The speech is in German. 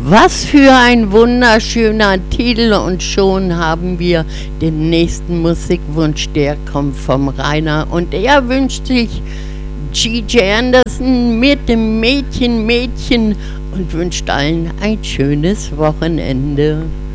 Was für ein wunderschöner Titel und schon haben wir den nächsten Musikwunsch, der kommt vom Rainer und er wünscht sich G.J. Anderson mit dem Mädchen und wünscht allen ein schönes Wochenende.